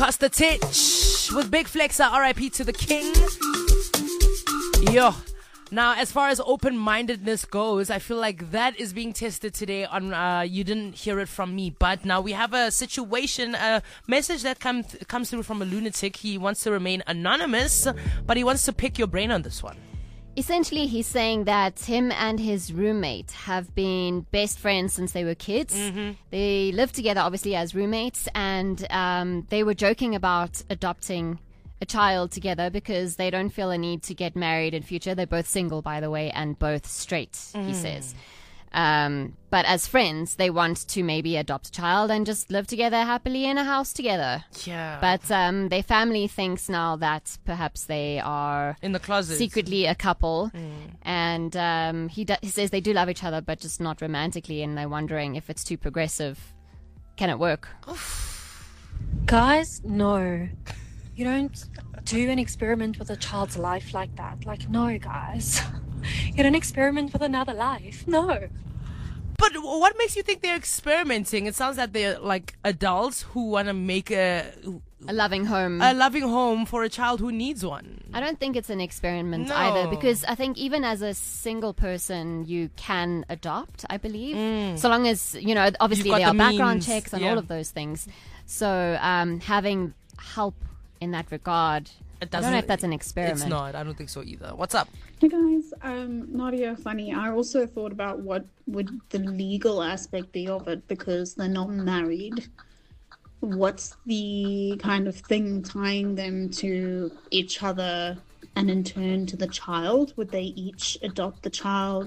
Costa Titch with Big Flexer, RIP to the king. Yo. Now, as far as open-mindedness goes, I feel like that is being tested today on, you didn't hear it from me, but now we have a situation, a message that comes through from a lunatic. He wants to remain anonymous, but he wants to pick your brain on this one. Essentially, he's saying that him and his roommate have been best friends since they were kids. Mm-hmm. They lived together, obviously, as roommates, and they were joking about adopting a child together because they don't feel a need to get married in future. They're both single, by the way, and both straight, he says. But as friends, they want to maybe adopt a child and just live together happily in a house together. Yeah. But their family thinks now that perhaps they are in the closet, secretly a couple. And he says they do love each other, but just not romantically. And they're wondering if it's too progressive. Can it work? Guys, no. You don't do an experiment with a child's life like that. Like, no, guys. You don't experiment with another life. No. But what makes you think they're experimenting? It sounds like they're like adults who want to make a loving home. A loving home for a child who needs one. I don't think it's an experiment either, because I think even as a single person, you can adopt, I believe. So long as, you know, obviously there are background checks and all of those things. So having help in that regard, I don't know if that's an experiment. It's not. I don't think so either. What's up? Hey guys, Nadia, funny. I also thought about what would the legal aspect be of it, because they're not married. What's the kind of thing tying them to each other and in turn to the child? Would they each adopt the child?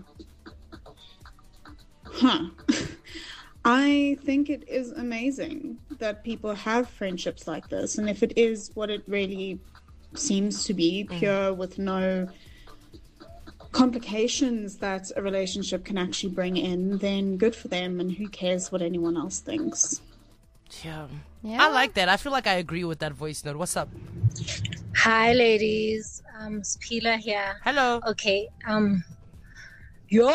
I think it is amazing that people have friendships like this, and if it is what it really seems to be, pure with no complications that a relationship can actually bring in, then good for them, and who cares what anyone else thinks. Yeah. I like that. I feel like I agree with that voice note. What's up? Hi, ladies. Spila here. Hello. Okay. Yo.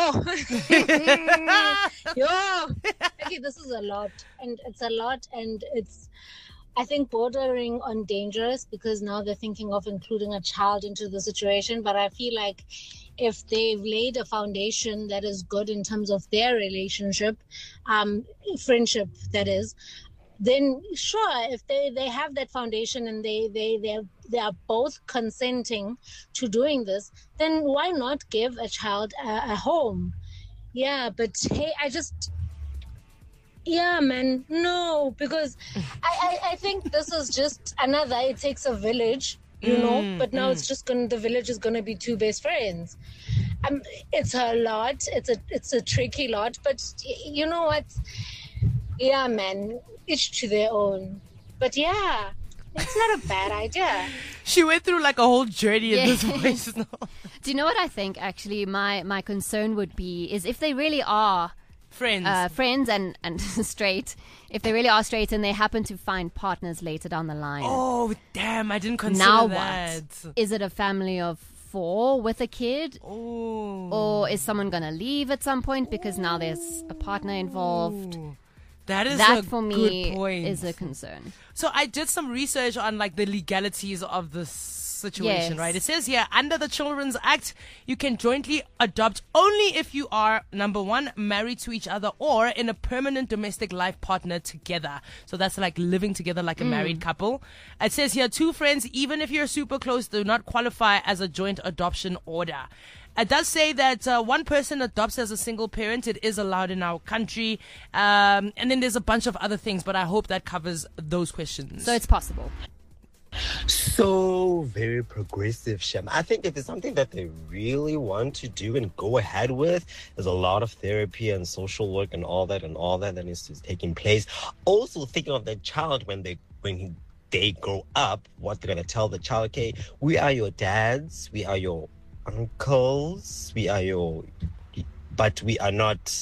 Okay, this is a lot, and it's, I think, bordering on dangerous, because now they're thinking of including a child into the situation. But I feel like if they've laid a foundation that is good in terms of their relationship, friendship, that is, then sure, if they have that foundation and they are both consenting to doing this, then why not give a child a home? Yeah, but hey, man, no, because I think this is just another, it takes a village, you know, but now it's just the village is gonna be two best friends. It's a lot, it's a tricky lot, but you know what? Yeah, man, each to their own. But yeah, it's not a bad idea. She went through like a whole journey in this voice. Do you know what I think, actually? My concern would be is if they really are friends and straight, if they really are straight and they happen to find partners later down the line. Oh, damn, I didn't consider now that. What? Is it a family of 4 with a kid? Or is someone going to leave at some point because now there's a partner involved? That for me is a concern. So I did some research on like the legalities of this situation, right? It says here, under the Children's Act, you can jointly adopt only if you are, number one, married to each other or in a permanent domestic life partner together. So that's like living together like a married couple. It says here, 2 friends, even if you're super close, do not qualify as a joint adoption order. It does say that one person adopts as a single parent. It is allowed in our country. And then there's a bunch of other things, but I hope that covers those questions. So it's possible. So very progressive, Shem. I think if it's something that they really want to do and go ahead with, there's a lot of therapy and social work and all that that needs to taking place. Also thinking of the child when they grow up, what they're going to tell the child, okay, we are your dads, we are your uncles, but we are not